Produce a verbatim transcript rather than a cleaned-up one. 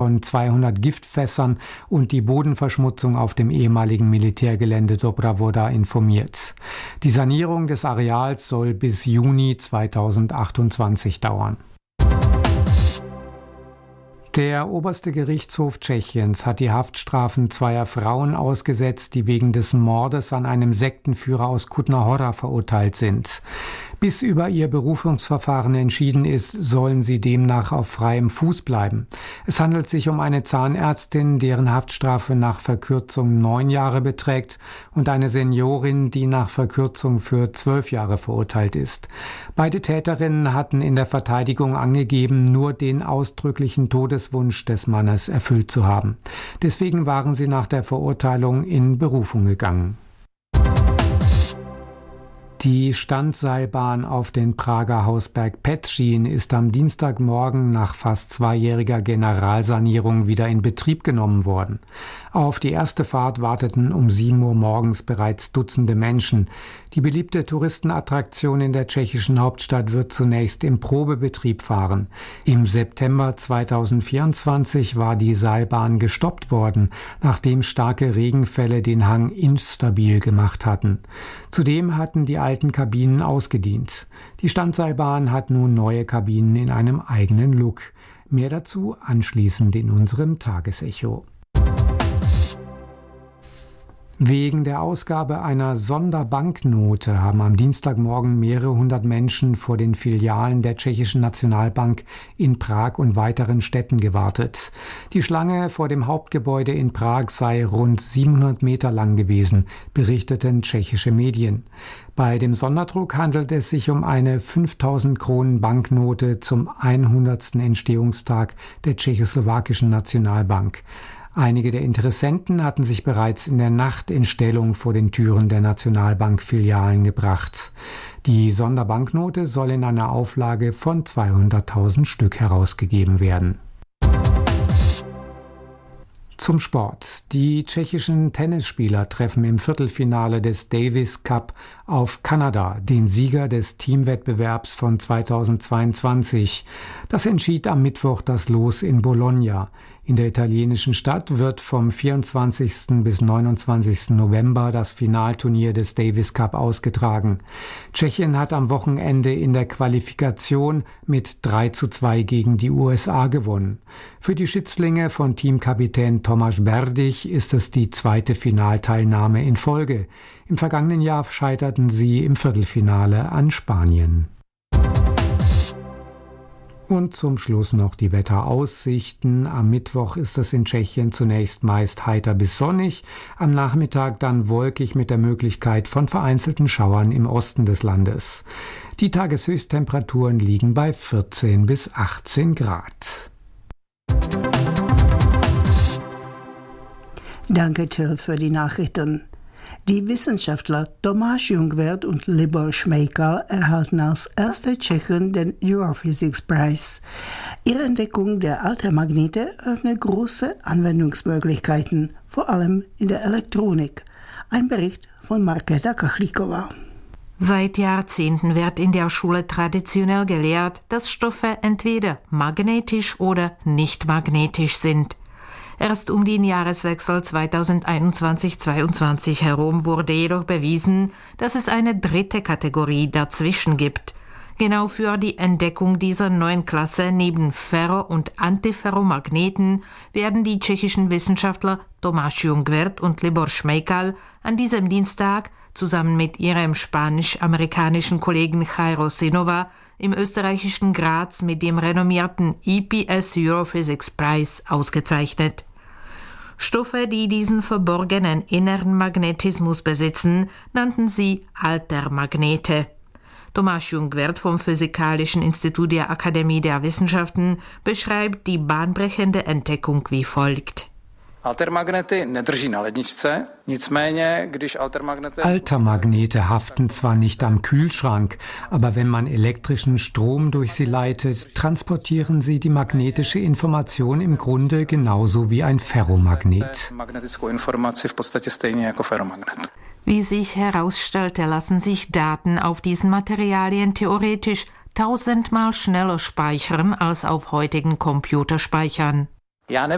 von zweihundert Giftfässern und die Bodenverschmutzung auf dem ehemaligen Militärgelände Dobra Voda informiert. Die Sanierung des Areals soll bis Juni zweitausendachtundzwanzig dauern. Der oberste Gerichtshof Tschechiens hat die Haftstrafen zweier Frauen ausgesetzt, die wegen des Mordes an einem Sektenführer aus Kutná Hora verurteilt sind. Bis über ihr Berufungsverfahren entschieden ist, sollen sie demnach auf freiem Fuß bleiben. Es handelt sich um eine Zahnärztin, deren Haftstrafe nach Verkürzung neun Jahre beträgt, und eine Seniorin, die nach Verkürzung für zwölf Jahre verurteilt ist. Beide Täterinnen hatten in der Verteidigung angegeben, nur den ausdrücklichen Todeswunsch des Mannes erfüllt zu haben. Deswegen waren sie nach der Verurteilung in Berufung gegangen. Die Standseilbahn auf den Prager Hausberg Petřín ist am Dienstagmorgen nach fast zweijähriger Generalsanierung wieder in Betrieb genommen worden. Auf die erste Fahrt warteten um sieben Uhr morgens bereits Dutzende Menschen. Die beliebte Touristenattraktion in der tschechischen Hauptstadt wird zunächst im Probebetrieb fahren. Im September zweitausendvierundzwanzig war die Seilbahn gestoppt worden, nachdem starke Regenfälle den Hang instabil gemacht hatten. Zudem hatten die alten Kabinen ausgedient. Die Standseilbahn hat nun neue Kabinen in einem eigenen Look. Mehr dazu anschließend in unserem Tagesecho. Wegen der Ausgabe einer Sonderbanknote haben am Dienstagmorgen mehrere hundert Menschen vor den Filialen der Tschechischen Nationalbank in Prag und weiteren Städten gewartet. Die Schlange vor dem Hauptgebäude in Prag sei rund siebenhundert Meter lang gewesen, berichteten tschechische Medien. Bei dem Sonderdruck handelt es sich um eine fünftausend Kronen Banknote zum hundertsten Entstehungstag der tschechoslowakischen Nationalbank. Einige der Interessenten hatten sich bereits in der Nacht in Stellung vor den Türen der Nationalbank-Filialen gebracht. Die Sonderbanknote soll in einer Auflage von zweihunderttausend Stück herausgegeben werden. Zum Sport. Die tschechischen Tennisspieler treffen im Viertelfinale des Davis Cup auf Kanada, den Sieger des Teamwettbewerbs von zweitausendzweiundzwanzig. Das entschied am Mittwoch das Los in Bologna. In der italienischen Stadt wird vom vierundzwanzigsten bis neunundzwanzigsten November das Finalturnier des Davis Cup ausgetragen. Tschechien hat am Wochenende in der Qualifikation mit drei zu zwei gegen die U S A gewonnen. Für die Schützlinge von Teamkapitän Tomáš Berdych ist es die zweite Finalteilnahme in Folge. Im vergangenen Jahr scheiterten sie im Viertelfinale an Spanien. Und zum Schluss noch die Wetteraussichten. Am Mittwoch ist es in Tschechien zunächst meist heiter bis sonnig, am Nachmittag dann wolkig mit der Möglichkeit von vereinzelten Schauern im Osten des Landes. Die Tageshöchsttemperaturen liegen bei vierzehn bis achtzehn Grad. Danke, Till, für die Nachrichten. Die Wissenschaftler Tomáš Jungwirth und Libor Šmejkal erhalten als erste Tschechen den Europhysics-Preis. Ihre Entdeckung der Altermagnete öffnet große Anwendungsmöglichkeiten, vor allem in der Elektronik. Ein Bericht von Markéta Kachlíková. Seit Jahrzehnten wird in der Schule traditionell gelehrt, dass Stoffe entweder magnetisch oder nicht magnetisch sind. Erst um den Jahreswechsel zweitausendeinundzwanzig zweiundzwanzig herum wurde jedoch bewiesen, dass es eine dritte Kategorie dazwischen gibt. Genau für die Entdeckung dieser neuen Klasse neben Ferro- und Antiferromagneten werden die tschechischen Wissenschaftler Tomáš Jungwirth und Libor Šmejkal an diesem Dienstag zusammen mit ihrem spanisch-amerikanischen Kollegen Jairo Sinova im österreichischen Graz mit dem renommierten E P S Europhysics Preis ausgezeichnet. Stoffe, die diesen verborgenen inneren Magnetismus besitzen, nannten sie Altermagnete. Tomáš Jungwirth vom Physikalischen Institut der Akademie der Wissenschaften beschreibt die bahnbrechende Entdeckung wie folgt. Altermagnety nedrží na ledničce, nicméně, když altermagnety... Altermagnete haften zwar nicht am Kühlschrank, aber wenn man elektrischen Strom durch sie leitet, transportieren sie die magnetische Information im Grunde genauso wie ein Ferromagnet. Wie sich herausstellte, lassen sich Daten auf diesen Materialien theoretisch tausendmal schneller speichern als auf heutigen Computerspeichern.